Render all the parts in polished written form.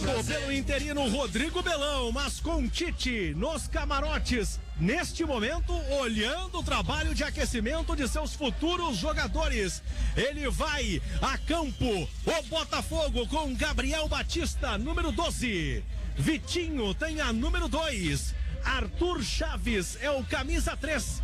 Pelo interino Rodrigo Belão, mas com Tite nos camarotes, neste momento, olhando o trabalho de aquecimento de seus futuros jogadores. Ele vai a campo, o Botafogo com Gabriel Batista, número 12. Vitinho tem a número 2. Arthur Chaves é o camisa 3.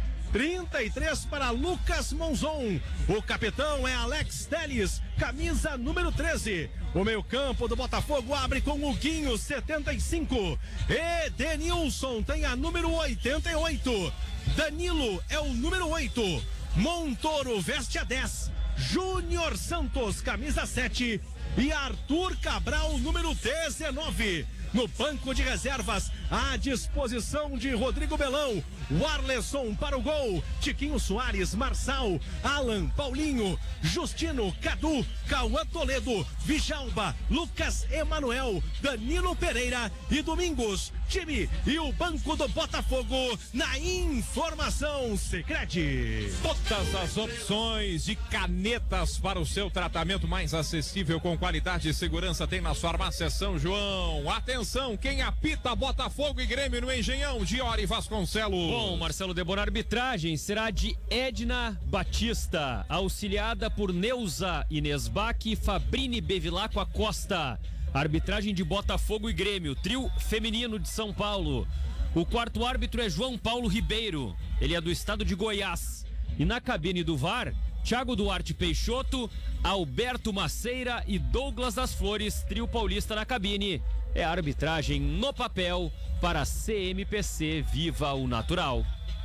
33 para Lucas Monzon. O capitão é Alex Telles, camisa número 13. O meio-campo do Botafogo abre com o Guinho, 75. Edenilson tem a número 88. Danilo é o número 8. Montoro veste a 10. Júnior Santos, camisa 7. E Arthur Cabral, número 19. No banco de reservas, à disposição de Rodrigo Belão, Warleson para o gol, Tiquinho Soares, Marçal, Alan, Paulinho, Justino, Cadu, Cauã Toledo, Vijalba, Lucas Emanuel, Danilo Pereira e Domingos. Time e o banco do Botafogo na informação Sicredi. Todas as opções de canetas para o seu tratamento mais acessível com qualidade e segurança tem na sua farmácia São João. Atenção, quem apita Botafogo e Grêmio no Engenhão, Giori Vasconcelos. Bom, Marcelo Debona, a arbitragem será de Edna Batista, auxiliada por Neuza Inês Bach e Fabrini Bevilacqua Costa. Arbitragem de Botafogo e Grêmio, trio feminino de São Paulo. O quarto árbitro é João Paulo Ribeiro, ele é do estado de Goiás. E na cabine do VAR, Thiago Duarte Peixoto, Alberto Maceira e Douglas das Flores, trio paulista na cabine. É a arbitragem no papel para a CMPC Viva o Natural.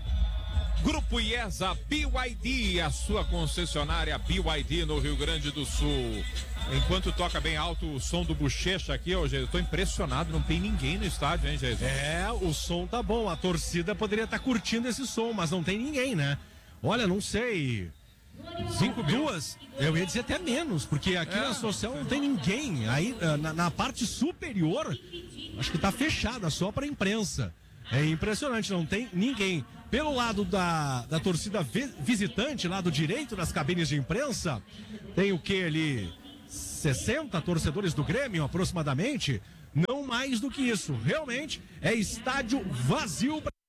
Grupo IESA BYD, a sua concessionária BYD no Rio Grande do Sul. Enquanto toca bem alto o som do Bochecha aqui, hoje eu tô impressionado, não tem ninguém no estádio, hein, Jason? É, o som tá bom, a torcida poderia estar curtindo esse som, mas não tem ninguém, né? Olha, não sei. 5 mil? Duas, eu ia dizer até menos, porque aqui na social não tem ninguém. Aí na parte superior, acho que tá fechada só pra imprensa. É impressionante, não tem ninguém. Pelo lado da torcida visitante, lado direito das cabines de imprensa, tem o que ali? 60 torcedores do Grêmio, aproximadamente. Não mais do que isso. Realmente é estádio vazio pra...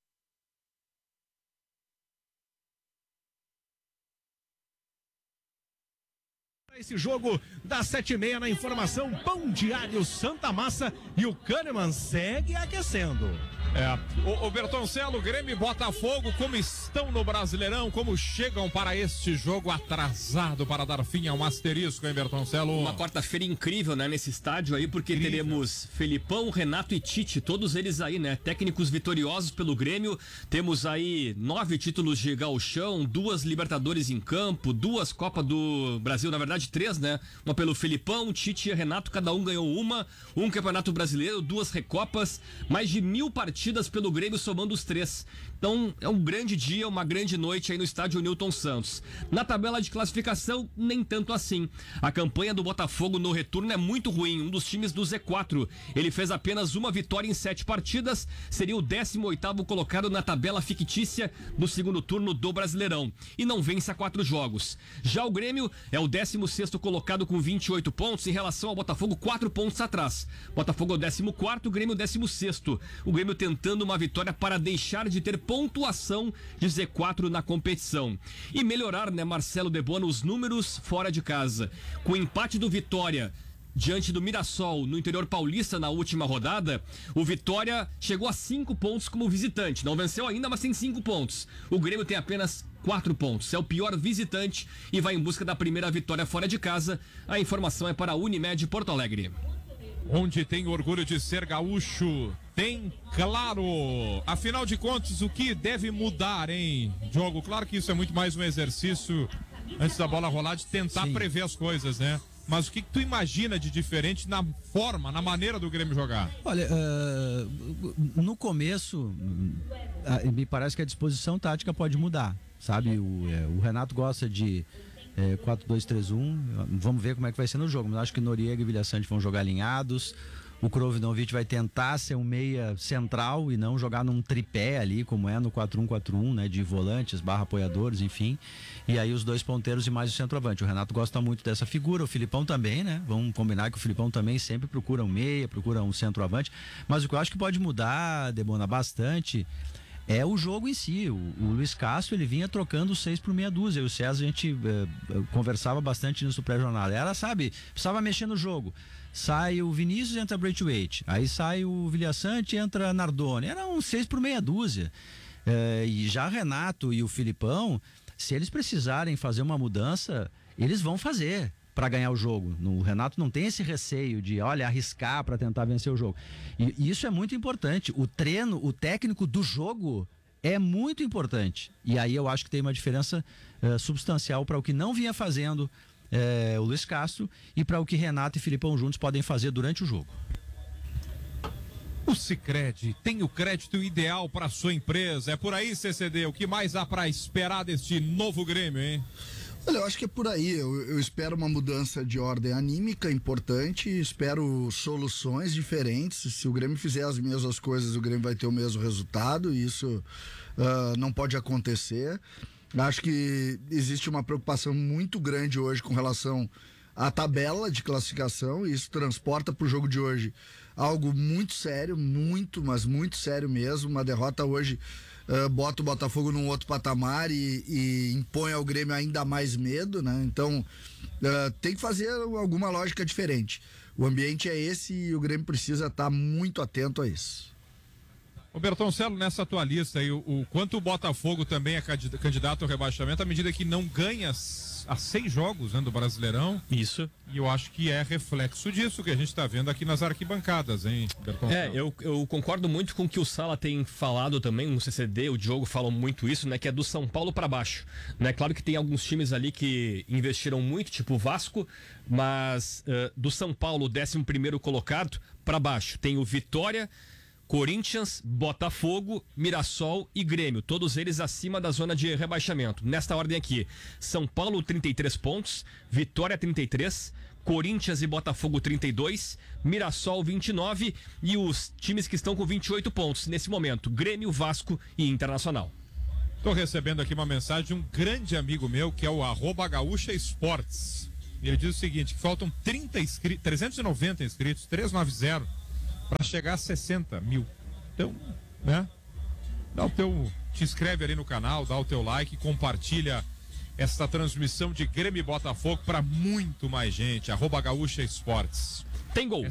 Esse jogo das 7h30 na informação Pão Diário Santa Massa e o Kahneman segue aquecendo. O Bertoncelo, Grêmio e Botafogo, como estão no Brasileirão, como chegam para este jogo atrasado para dar fim a um asterisco, hein, Bertoncelo? Uma quarta-feira incrível, né, nesse estádio aí, porque teremos Felipão, Renato e Tite, todos eles aí, né, técnicos vitoriosos pelo Grêmio. Temos aí 9 títulos de gauchão, 2 Libertadores em campo, 2 Copa do Brasil, na verdade 3, né, uma pelo Felipão, Tite e Renato, cada um ganhou um Campeonato Brasileiro, 2 Recopas, mais de 1000 partidas pelo Grêmio somando os 3. Então é um grande dia, uma grande noite aí no estádio Newton Santos. Na tabela de classificação, nem tanto assim. A campanha do Botafogo no retorno é muito ruim, um dos times do Z4. Ele fez apenas uma vitória em 7 partidas, seria o 18º colocado na tabela fictícia do segundo turno do Brasileirão. E não vence a 4 jogos. Já o Grêmio é o 16º colocado com 28 pontos em relação ao Botafogo, 4 pontos atrás. Botafogo é o 14º, o Grêmio 16º. O Grêmio tentando uma vitória para deixar de ter pontuação de Z4 na competição. E melhorar, né, Marcelo Debona, os números fora de casa. Com o empate do Vitória diante do Mirassol no interior paulista na última rodada, o Vitória chegou a 5 pontos como visitante. Não venceu ainda, mas tem 5 pontos. O Grêmio tem apenas 4 pontos. É o pior visitante e vai em busca da primeira vitória fora de casa. A informação é para a Unimed Porto Alegre. Onde tem orgulho de ser gaúcho, tem Claro. Afinal de contas, o que deve mudar, hein, Diogo? Claro que isso é muito mais um exercício antes da bola rolar de tentar prever as coisas, né? Mas o que tu imagina de diferente na forma, na maneira do Grêmio jogar? Olha, no começo, me parece que a disposição tática pode mudar, sabe? O Renato gosta de 4-2-3-1, vamos ver como é que vai ser no jogo, mas acho que Noriega e Vilhaçante vão jogar alinhados. O Krovinovic vai tentar ser um meia central e não jogar num tripé ali, como é no 4-1-4-1, né? De volantes, /apoiadores, enfim. E aí os 2 ponteiros e mais o centroavante. O Renato gosta muito dessa figura, o Filipão também, né? Vamos combinar que o Filipão também sempre procura um meia, procura um centroavante. Mas o que eu acho que pode mudar, Debona, bastante, é o jogo em si. O Luiz Castro, ele vinha trocando 6 por meia dúzia. E o César, a gente conversava bastante nisso pré-jornada. Ela, sabe, precisava mexer no jogo. Sai o Vinícius, entra Braithwaite. Aí sai o Vilhaçante, entra Nardoni. Era um 6 por meia dúzia. E já Renato e o Filipão, se eles precisarem fazer uma mudança, eles vão fazer para ganhar o jogo. O Renato não tem esse receio de, olha, arriscar para tentar vencer o jogo. E isso é muito importante. O treino, o técnico do jogo é muito importante. E aí eu acho que tem uma diferença substancial para o que não vinha fazendo o Luiz Castro e para o que Renato e Filipão juntos podem fazer durante o jogo. O Sicredi tem o crédito ideal para sua empresa. É por aí, CCD. O que mais há para esperar deste novo Grêmio, hein? Olha, eu acho que é por aí. Eu espero uma mudança de ordem anímica importante, espero soluções diferentes. Se o Grêmio fizer as mesmas coisas, o Grêmio vai ter o mesmo resultado, e isso não pode acontecer. Acho que existe uma preocupação muito grande hoje com relação à tabela de classificação, e isso transporta para o jogo de hoje algo muito sério, mas muito sério mesmo. Uma derrota hoje bota o Botafogo num outro patamar e impõe ao Grêmio ainda mais medo, né? Então tem que fazer alguma lógica diferente. O ambiente é esse e o Grêmio precisa estar muito atento a isso. Ô Bertoncello, nessa tua lista aí, o quanto o Botafogo também é candidato ao rebaixamento à medida que não ganha a 6 jogos, né, do Brasileirão. Isso. E eu acho que é reflexo disso que a gente está vendo aqui nas arquibancadas, hein, Bertoncello? Eu concordo muito com o que o Sala tem falado também no CCD, o Diogo falam muito isso, né, que é do São Paulo para baixo, né? Claro que tem alguns times ali que investiram muito, tipo o Vasco, mas do São Paulo, 11º colocado, para baixo, tem o Vitória, Corinthians, Botafogo, Mirassol e Grêmio, todos eles acima da zona de rebaixamento. Nesta ordem aqui, São Paulo 33 pontos, Vitória 33, Corinthians e Botafogo 32, Mirassol 29 e os times que estão com 28 pontos nesse momento, Grêmio, Vasco e Internacional. Estou recebendo aqui uma mensagem de um grande amigo meu que é o @gaúcha-esportes. Ele diz o seguinte, que faltam 390 inscritos, 390 para chegar a 60 mil. Então, né? Te inscreve ali no canal, dá o teu like, compartilha esta transmissão de Grêmio e Botafogo para muito mais gente. @gaúcha-esportes. Tem gol.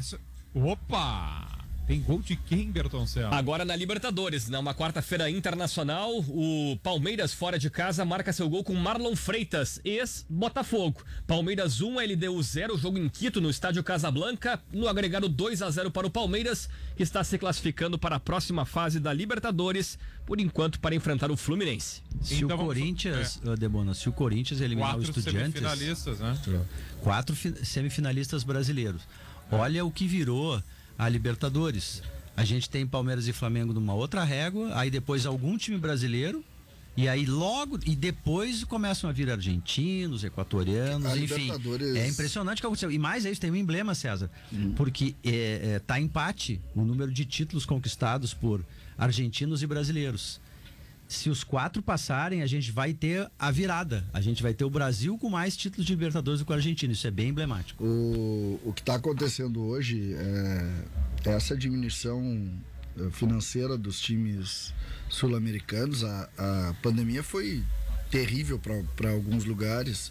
Opa! Tem gol de quem, Bertoncello? Agora na Libertadores, numa quarta-feira internacional, o Palmeiras fora de casa marca seu gol com Marlon Freitas, ex-Botafogo. Palmeiras 1, LDU 0, jogo em Quito, no estádio Casablanca, no agregado 2-0 para o Palmeiras, que está se classificando para a próxima fase da Libertadores, por enquanto para enfrentar o Fluminense. Se então, o Corinthians, Debona, se o Corinthians eliminar o Estudiantes, 4 semifinalistas, né? 4 semifinalistas brasileiros. Olha o que virou a Libertadores. A gente tem Palmeiras e Flamengo numa outra régua, aí depois algum time brasileiro, e aí depois começam a vir argentinos, equatorianos, enfim. É impressionante o que aconteceu. E mais é isso, tem um emblema, César, porque tá empate o número de títulos conquistados por argentinos e brasileiros. Se os 4 passarem, a gente vai ter a virada. A gente vai ter o Brasil com mais títulos de Libertadores do que o argentino. Isso é bem emblemático. O que está acontecendo hoje é essa diminuição financeira dos times sul-americanos. A pandemia foi terrível para alguns lugares.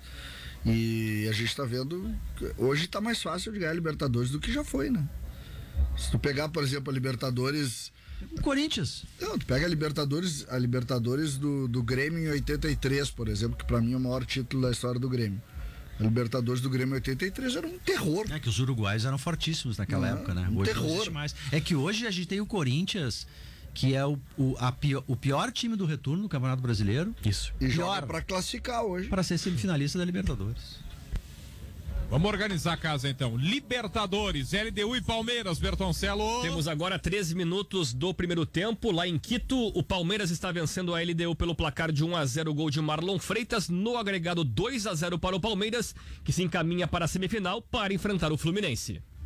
E a gente está vendo... Hoje está mais fácil de ganhar a Libertadores do que já foi, né? Se tu pegar, por exemplo, a Libertadores... O Corinthians. Não, tu pega a Libertadores do Grêmio em 83, por exemplo, que pra mim é o maior título da história do Grêmio. A Libertadores do Grêmio em 83 era um terror. É que os uruguaios eram fortíssimos naquela época, né? Hoje terror. Mais. É que hoje a gente tem o Corinthians, que é o pior time do retorno do Campeonato Brasileiro. Isso. E joga pra classificar hoje. Pra ser semifinalista da Libertadores. Vamos organizar a casa então. Libertadores, LDU e Palmeiras, Bertoncello. Temos agora 13 minutos do primeiro tempo. Lá em Quito, o Palmeiras está vencendo a LDU pelo placar de 1-0, gol de Marlon Freitas. No agregado 2-0 para o Palmeiras, que se encaminha para a semifinal para enfrentar o Fluminense.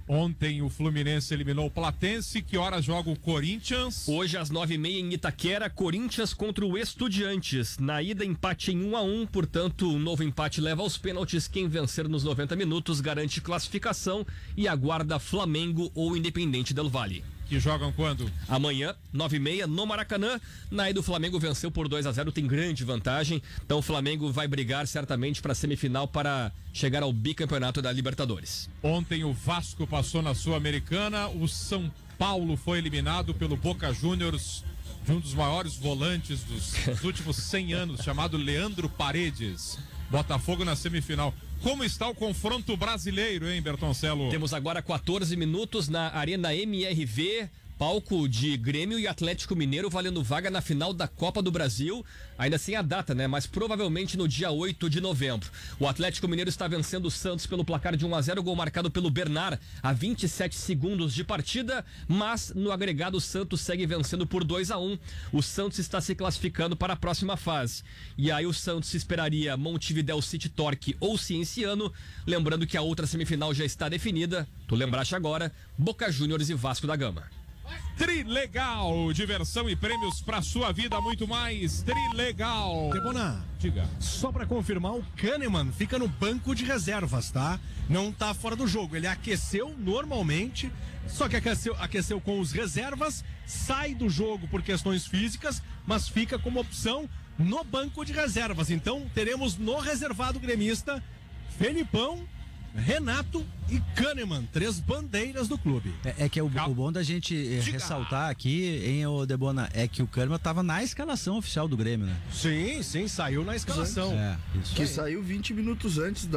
Ontem o Fluminense eliminou o Platense. Que horas joga o Corinthians? Hoje às 9h30 em Itaquera, Corinthians contra o Estudiantes. Na ida, empate em 1-1, portanto, um novo empate leva aos pênaltis. Quem vencer nos 90 minutos garante classificação e aguarda Flamengo ou Independente del Valle. Que jogam quando? Amanhã, 9h30, no Maracanã. Na ida, o Flamengo venceu por 2-0, tem grande vantagem. Então o Flamengo vai brigar certamente para a semifinal para chegar ao bicampeonato da Libertadores. Ontem o Vasco passou na Sul-Americana. O São Paulo foi eliminado pelo Boca Juniors, de um dos maiores volantes dos últimos 100 anos, chamado Leandro Paredes. Botafogo na semifinal. Como está o confronto brasileiro, hein, Bertoncello? Temos agora 14 minutos na Arena MRV, palco de Grêmio e Atlético Mineiro valendo vaga na final da Copa do Brasil, ainda sem a data, né? Mas provavelmente no dia 8 de novembro. O Atlético Mineiro está vencendo o Santos pelo placar de 1-0, gol marcado pelo Bernard a 27 segundos de partida, mas no agregado o Santos segue vencendo por 2-1. O Santos está se classificando para a próxima fase. E aí o Santos esperaria Montevidéu City Torque ou Cienciano, lembrando que a outra semifinal já está definida, tu lembraste agora, Boca Juniors e Vasco da Gama. Trilegal, diversão e prêmios pra sua vida, muito mais. Trilegal. Debona, diga. Só pra confirmar, o Kahneman fica no banco de reservas, tá? Não tá fora do jogo. Ele aqueceu normalmente, só que aqueceu com os reservas, sai do jogo por questões físicas, mas fica como opção no banco de reservas. Então, teremos no reservado gremista Felipão, Renato e Kahneman, 3 bandeiras do clube. É que o bom da gente ressaltar aqui, hein, ô Debona, é que o Kahneman estava na escalação oficial do Grêmio, né? Sim, saiu na escalação. Isso que aí. Saiu 20 minutos antes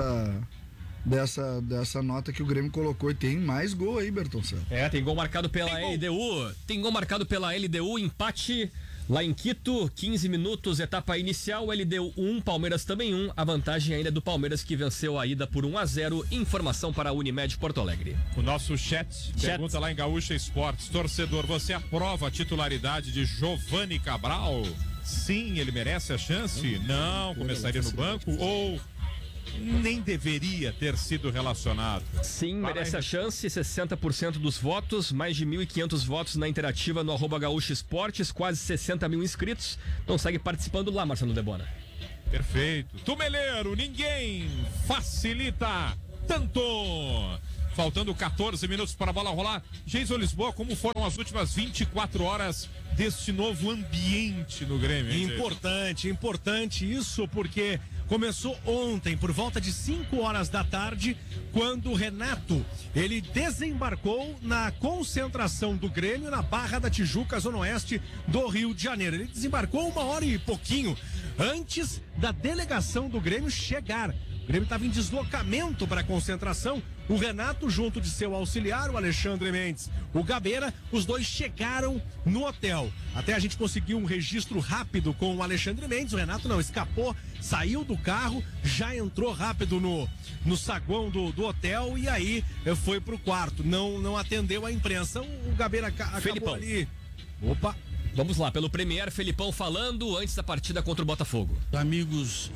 dessa nota que o Grêmio colocou, e tem mais gol aí, Bertoncello. Tem gol marcado pela LDU. Tem gol marcado pela LDU, empate lá em Quito, 15 minutos, etapa inicial, LDU 1, Palmeiras também 1. A vantagem ainda é do Palmeiras, que venceu a ida por 1-0. Informação para a Unimed Porto Alegre. O nosso chat pergunta lá em Gaúcha Esportes: torcedor, você aprova a titularidade de Giovani Cabral? Sim, ele merece a chance? Não, começaria no banco ou nem deveria ter sido relacionado? Sim, merece a chance, 60% dos votos, mais de 1.500 votos na interativa no @Gaúcha Esportes, quase 60 mil inscritos. Então segue participando lá, Marcelo Debona. Perfeito. Tumeleiro, ninguém facilita tanto. Faltando 14 minutos para a bola rolar. Geison Lisboa, como foram as últimas 24 horas deste novo ambiente no Grêmio? Importante isso, porque começou ontem, por volta de 5 horas da tarde, quando o Renato, ele desembarcou na concentração do Grêmio na Barra da Tijuca, Zona Oeste do Rio de Janeiro. Ele desembarcou 1 hora e pouquinho antes da delegação do Grêmio chegar. O Grêmio estava em deslocamento para a concentração. O Renato, junto de seu auxiliar, o Alexandre Mendes, o Gabeira, os dois chegaram no hotel. Até a gente conseguiu um registro rápido com o Alexandre Mendes. O Renato não escapou, saiu do carro, já entrou rápido no saguão do hotel e aí foi pro quarto. Não atendeu a imprensa. O Gabeira acabou Felipão ali. Opa! Vamos lá, pelo Premier, Felipão falando antes da partida contra o Botafogo. Amigos,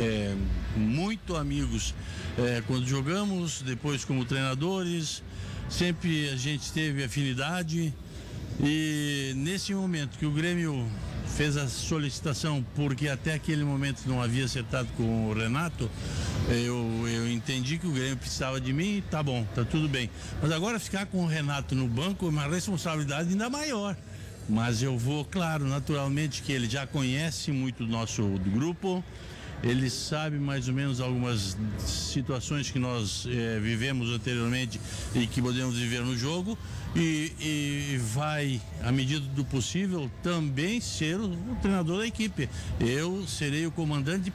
muito amigos, quando jogamos, depois como treinadores, sempre a gente teve afinidade, e nesse momento que o Grêmio fez a solicitação, porque até aquele momento não havia acertado com o Renato, eu entendi que o Grêmio precisava de mim, tá bom, tá tudo bem. Mas agora ficar com o Renato no banco é uma responsabilidade ainda maior. Mas eu vou, claro, naturalmente, que ele já conhece muito do grupo, ele sabe mais ou menos algumas situações que nós vivemos anteriormente e que podemos viver no jogo, e vai, à medida do possível, também ser o treinador da equipe. Eu serei o comandante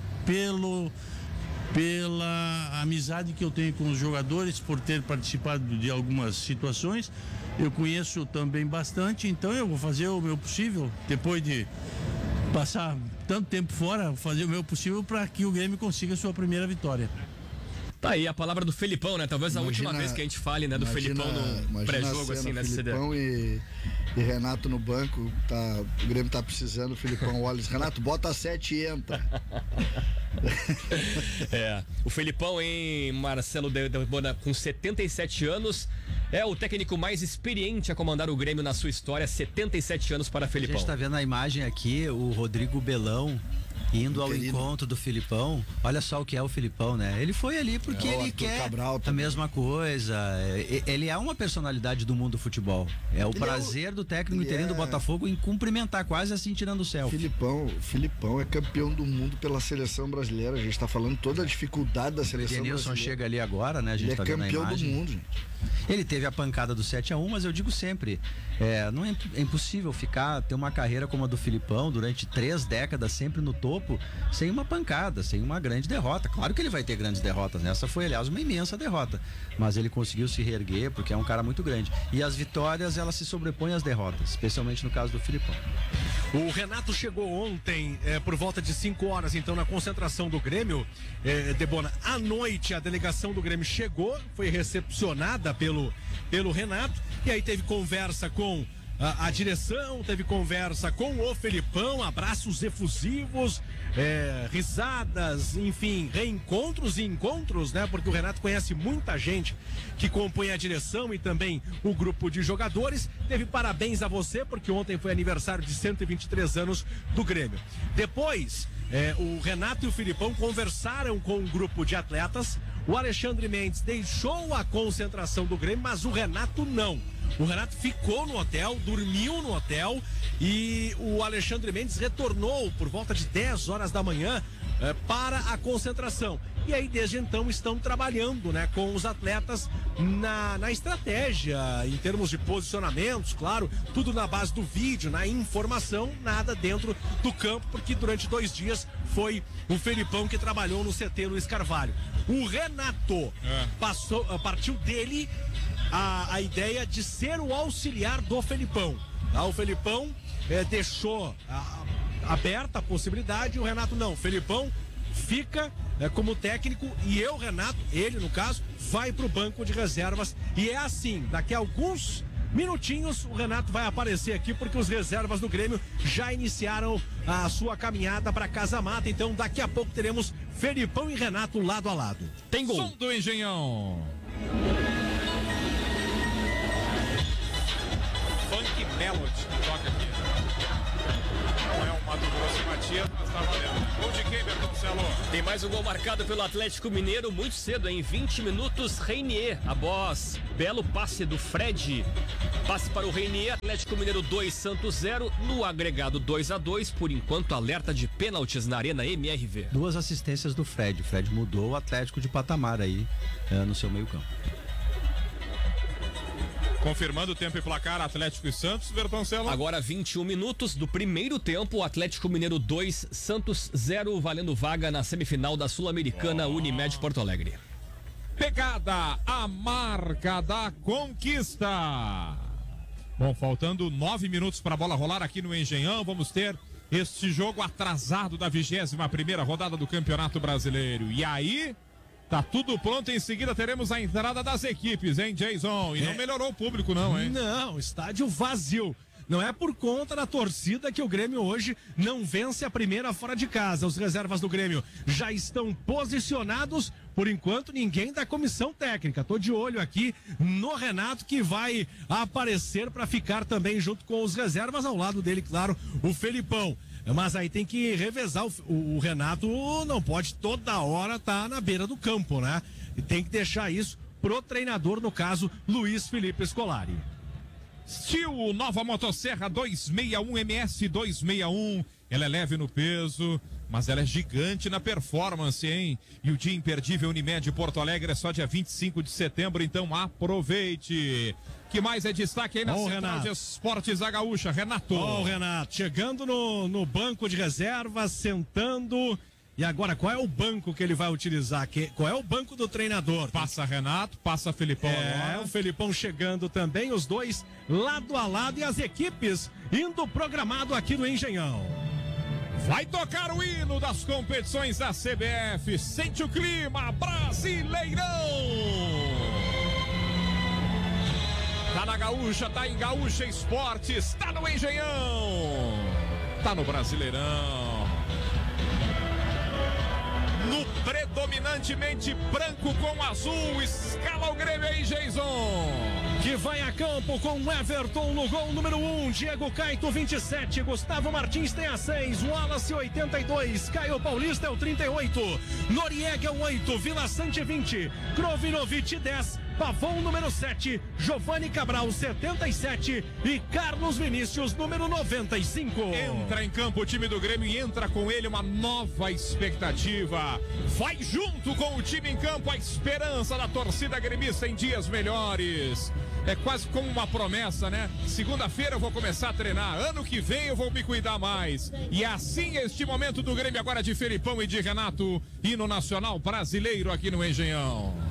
pela amizade que eu tenho com os jogadores, por ter participado de algumas situações. Eu conheço também bastante, então eu vou fazer o meu possível, depois de passar tanto tempo fora, fazer o meu possível para que o Grêmio consiga a sua primeira vitória. Tá aí a palavra do Felipão, né? Talvez a última vez que a gente fale, né, do Felipão no pré-jogo, assim, nessa CD. Felipão e Renato no banco, o Grêmio tá precisando, o Felipão olha, Renato, bota 7 e entra. O Felipão, em Marcelo Debona, com 77 anos, É o técnico mais experiente a comandar o Grêmio na sua história, 77 anos para Felipão. A gente tá vendo a imagem aqui, o Rodrigo Belão indo ao encontro do Filipão. Olha só o que é o Filipão, né? Ele foi ali porque ele quer Cabral a mesma coisa. Ele é uma personalidade do mundo do futebol. É o prazer do técnico interino do Botafogo em cumprimentar, quase assim tirando o céu. Filipão é campeão do mundo pela seleção brasileira. A gente tá falando toda a dificuldade da seleção brasileira. O Edenilson chega ali agora, né? A gente ele tá vendo a imagem. É campeão do mundo, gente. Ele teve a pancada do 7-1, mas eu digo sempre, não é impossível ter uma carreira como a do Filipão durante 3 décadas sempre no topo, sem uma pancada, sem uma grande derrota. Claro que ele vai ter grandes derrotas, né? Essa foi, aliás, uma imensa derrota, mas ele conseguiu se reerguer porque é um cara muito grande. E as vitórias, elas se sobrepõem às derrotas, especialmente no caso do Filipão. O Renato chegou ontem por volta de 5 horas, então, na concentração do Grêmio. Debona, à noite a delegação do Grêmio chegou, foi recepcionada pelo Renato, e aí teve conversa com a direção, teve conversa com o Felipão, abraços efusivos, risadas, enfim, reencontros e encontros, né? Porque o Renato conhece muita gente que compõe a direção e também o grupo de jogadores. Teve parabéns a você, porque ontem foi aniversário de 123 anos do Grêmio. Depois, o Renato e o Filipão conversaram com um grupo de atletas. O Alexandre Mendes deixou a concentração do Grêmio, mas o Renato não. O Renato ficou no hotel, dormiu no hotel, e o Alexandre Mendes retornou por volta de 10 horas da manhã para a concentração. E aí, desde então, estão trabalhando, né, com os atletas na estratégia, em termos de posicionamentos, claro, tudo na base do vídeo, na informação, nada dentro do campo, porque durante 2 dias foi o Felipão que trabalhou no CT Luiz Carvalho. O Renato partiu dele a ideia de ser o auxiliar do Felipão. O Felipão deixou aberta a possibilidade, o Renato não. O Felipão fica como técnico e eu, Renato, ele no caso, vai pro banco de reservas. E é assim, daqui a alguns minutinhos o Renato vai aparecer aqui, porque os reservas do Grêmio já iniciaram a sua caminhada para Casa Mata. Então daqui a pouco teremos Felipão e Renato lado a lado. Tem gol. Som do Engenhão. Funk Melody que toca aqui. Não é o Mato Grosso e Matias, mas tá valendo. Gol de quem, Bertoncelo? Tem mais um gol marcado pelo Atlético Mineiro muito cedo, em 20 minutos. Reinier, após belo passe do Fred. Passe para o Reinier, Atlético Mineiro 2, Santos 0. No agregado 2-2, por enquanto alerta de pênaltis na Arena MRV. 2 assistências do Fred. O Fred mudou o Atlético de patamar aí no seu meio campo. Confirmando o tempo e placar, Atlético e Santos, Bertoncelo. Agora 21 minutos do primeiro tempo, Atlético Mineiro 2, Santos 0, valendo vaga na semifinal da Sul-Americana Unimed Porto Alegre. Pegada, a marca da conquista. Bom, faltando 9 minutos para a bola rolar aqui no Engenhão, vamos ter este jogo atrasado da 21ª rodada do Campeonato Brasileiro. E aí... tá tudo pronto, em seguida teremos a entrada das equipes, hein, Jason? E não melhorou o público não, hein? Não, estádio vazio. Não é por conta da torcida que o Grêmio hoje não vence a primeira fora de casa. Os reservas do Grêmio já estão posicionados. Por enquanto, ninguém da comissão técnica. Tô de olho aqui no Renato, que vai aparecer para ficar também junto com os reservas. Ao lado dele, claro, o Felipão. Mas aí tem que revezar. O Renato não pode toda hora estar na beira do campo, né? E tem que deixar isso pro treinador, no caso, Luiz Felipe Scolari. Steel, nova motosserra 261 MS 261. Ela é leve no peso, mas ela é gigante na performance, hein? E o dia imperdível Unimed Porto Alegre é só dia 25 de setembro, então aproveite. Que mais é destaque aí na Central Renato de Esportes da Gaúcha, Renato? Ó, Renato, chegando no banco de reservas, sentando. E agora, qual é o banco que ele vai utilizar? Qual é o banco do treinador? Passa Renato, passa Felipão agora. O Felipão chegando também, os dois lado a lado, e as equipes indo programado aqui no Engenhão. Vai tocar o hino das competições da CBF. Sente o clima, Brasileirão! Tá na Gaúcha, tá em Gaúcha Esportes, tá no Engenhão, tá no Brasileirão. No predominantemente branco com azul, escala o Grêmio aí, Jason. que vai a campo com Everton no gol número 1, Diego Caito 27, Gustavo Martins tem a 6, Wallace 82, Caio Paulista é o 38, Noriega 8, Vila Sante 20, Krovinovic 10, Pavon número 7, Giovanni Cabral 77 e Carlos Vinícius número 95. Entra em campo o time do Grêmio e entra com ele uma nova expectativa. Vai junto com o time em campo a esperança da torcida gremista em dias melhores. É quase como uma promessa, né? Segunda-feira eu vou começar a treinar, ano que vem eu vou me cuidar mais. E assim este momento do Grêmio agora de Felipão e de Renato, hino nacional brasileiro aqui no Engenhão.